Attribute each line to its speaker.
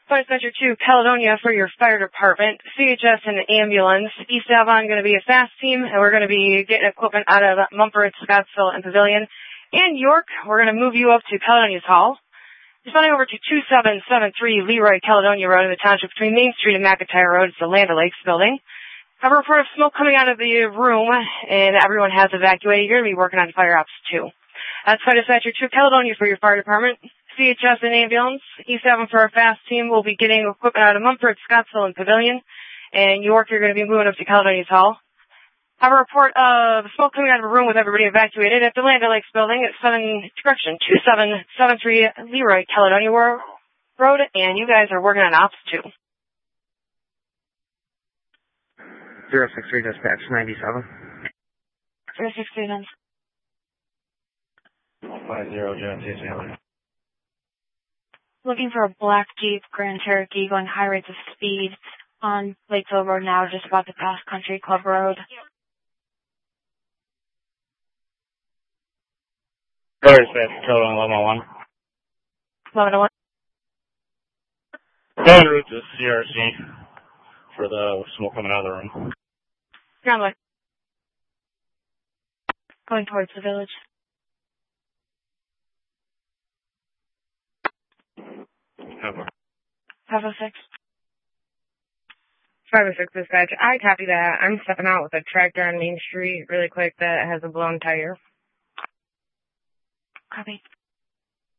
Speaker 1: Fire Dispatcher 2, Caledonia for your fire department. CHS and ambulance. East Avon going to be a fast team, and we're going to be getting equipment out of Mumford, Scottsville, and Pavilion. And York, we're going to move you up to Caledonia's Hall. Responding over to 2773 Leroy Caledonia Road in the township between Main Street and McIntyre Road. It's the Land O'Lakes building. Have a report of smoke coming out of the room, and everyone has evacuated. You're going to be working on fire ops, too. That's Fire Dispatcher 2, Caledonia for your fire department. CHS and ambulance. East Avon for our fast team. We'll be getting equipment out of Mumford, Scottsville, and Pavilion. And York, you're going to be moving up to Caledonia's Hall. Have a report of smoke coming out of a room with everybody evacuated at the Land O'Lakes building at 2773 Leroy Caledonia Road, and you guys are working on ops, too.
Speaker 2: 063 dispatch 97.
Speaker 1: 063 then.
Speaker 2: 50 GNC.
Speaker 3: Looking for a black Jeep Grand Cherokee going high rates of speed on Lakeville Road now, just about to pass Country Club Road.
Speaker 4: Fire Dispatcher, Caledonia 1101.
Speaker 1: 1101.
Speaker 4: En route to CRC for the smoke coming out of the room.
Speaker 1: Ground way.
Speaker 3: Going towards the village.
Speaker 4: Over.
Speaker 3: 506.
Speaker 1: 506 dispatch. I copy that. I'm stepping out with a tractor on Main Street really quick that has a blown tire.
Speaker 3: Copy.